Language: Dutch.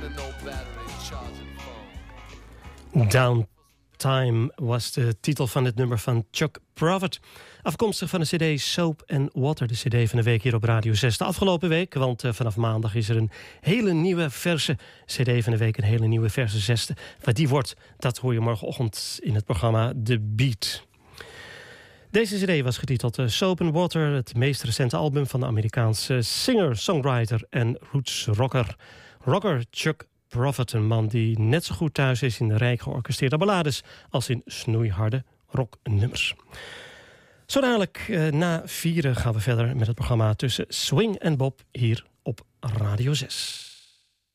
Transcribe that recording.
Downtime was de titel van het nummer van Chuck Prophet. Afkomstig van de cd Soap and Water, de cd van de week hier op Radio 6. De afgelopen week, want vanaf maandag is er een hele nieuwe verse cd van de week. Een hele nieuwe verse zesde. Wat die wordt, dat hoor je morgenochtend in het programma The Beat. Deze cd was getiteld Soap and Water, het meest recente album van de Amerikaanse singer, songwriter en roots rocker Chuck Prophet, een man die net zo goed thuis is in de rijk georchestreerde ballades als in snoeiharde rocknummers. Zo dadelijk na 4 gaan we verder met het programma Tussen Swing en Bop hier op Radio 6.